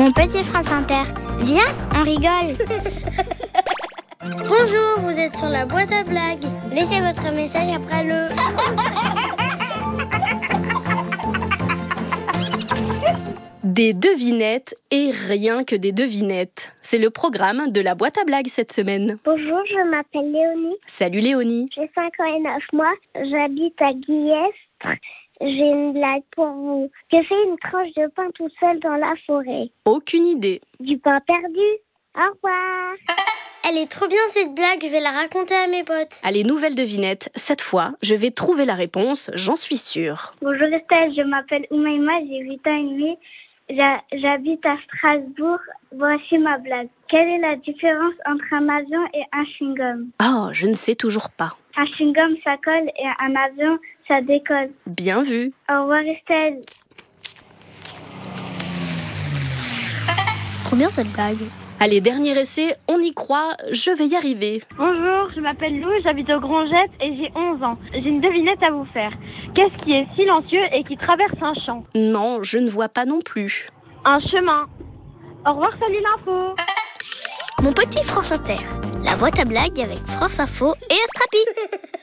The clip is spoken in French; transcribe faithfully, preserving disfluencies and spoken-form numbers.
Mon petit France Inter, viens, on rigole. Bonjour, vous êtes sur la boîte à blagues. Laissez votre message après le... Des devinettes et rien que des devinettes. C'est le programme de la boîte à blagues cette semaine. Bonjour, je m'appelle Léonie. Salut Léonie. J'ai cinq ans et neuf mois. J'habite à Guillestre. J'ai une blague pour vous. Que fait une tranche de pain tout seul dans la forêt? Aucune idée. Du pain perdu. Au revoir. Elle est trop bien cette blague, je vais la raconter à mes potes. Allez, nouvelle devinette. Cette fois, je vais trouver la réponse, j'en suis sûre. Bonjour Estelle, je m'appelle Oumaima, j'ai huit ans et demi. J'ha- J'habite à Strasbourg. Voici ma blague. Quelle est la différence entre un avion et un chewing-gum? Oh, je ne sais toujours pas. Un chewing-gum, ça colle et un avion, ça décolle. Bien vu. Au revoir Estelle. Trop bien cette blague. Allez, dernier essai, on y croit, je vais y arriver. Bonjour, je m'appelle Lou, j'habite aux Grangettes et j'ai onze ans. J'ai une devinette à vous faire. Qu'est-ce qui est silencieux et qui traverse un champ? Non, je ne vois pas non plus. Un chemin. Au revoir, salut l'info. Mon petit France Inter, la boîte à blagues avec France Info et Astrapi.